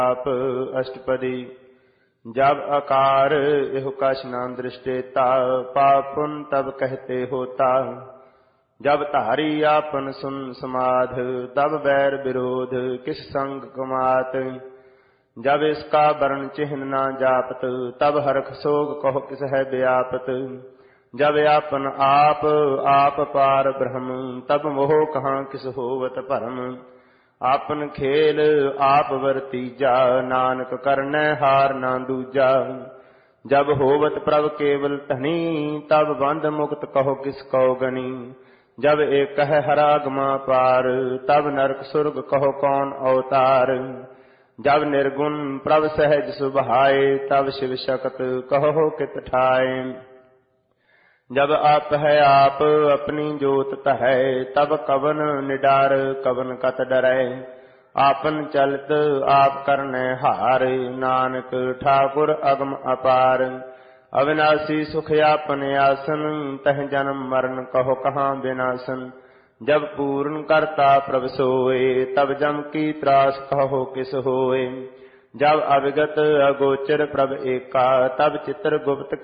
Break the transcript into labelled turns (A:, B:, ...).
A: आप अष्टपदी। जब आकार एह कछ न दृष्टेता, पाप पुन तब कहते होता। जब धारी आपन सुन समाध, तब बैर विरोध किस संग कमात। जब इसका वर्ण चिन्ह न जापत, तब हरख सोग कहो किस है व्यापत। जब आपन आप पार ब्रह्म, तब मोह कहाँ किस होवत भरम। आपन खेल आप वर्तीजा, नानक करनै हार ना दूजा। जब होवत प्रभ केवल धनी, तब बंध मुक्त कहो किस कौ गनी। जब एक है हरागमा पार, तब नरक सुर्ग कहो कौन अवतार। जब निर्गुण प्रभ सहज सुभाए, तब शिव शक्त कहो कित ठाए। जब आप है आप अपनी जोत तहै, तब कवन निडार कवन कत डरै। आपन चलत आप करनै हार, नानक ठाकुर अगम अपार। अविनाशी सुख आपन आसन, तह जन्म मरण कहो कहाँ विनाशन। जब पूर्ण करता प्रभ सोए, तब जम की त्रास कहो किस होए। जब अविगत अगोचर प्रभ एका, तब चित्र गुप्त